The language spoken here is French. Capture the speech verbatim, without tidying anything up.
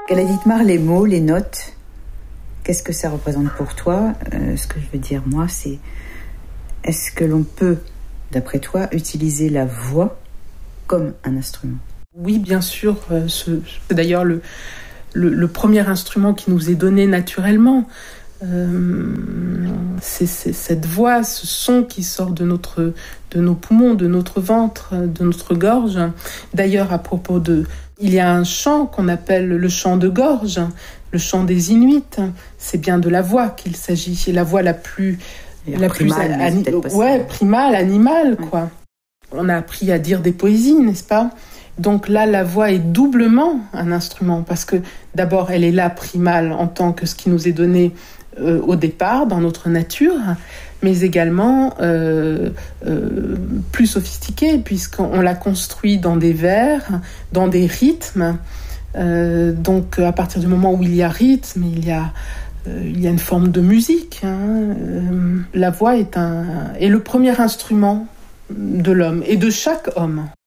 Gala Dittmar, les mots, les notes, qu'est-ce que ça représente pour toi ? euh, Ce que je veux dire, moi, c'est est-ce que l'on peut, d'après toi, utiliser la voix comme un instrument ? Oui, bien sûr. Euh, ce, c'est d'ailleurs le, le, le premier instrument qui nous est donné naturellement. Euh, c'est, c'est cette voix, ce son qui sort de, notre, de nos poumons, de notre ventre, de notre gorge. D'ailleurs, à propos de... Il y a un chant qu'on appelle le chant de gorge, le chant des Inuits. C'est bien de la voix qu'il s'agit. C'est la voix la plus... La primale, plus ani- ouais, primale, animale, ouais. Quoi. On a appris à dire des poésies, n'est-ce pas ? Donc là, la voix est doublement un instrument, parce que d'abord, elle est là primale en tant que ce qui nous est donné euh, au départ, dans notre nature, mais également euh, euh, plus sophistiquée, puisqu'on l'a construit dans des vers, dans des rythmes. Euh, donc à partir du moment où il y a rythme, il y a, euh, il y a une forme de musique. Hein. Euh, la voix est, un, est le premier instrument de l'homme et de chaque homme.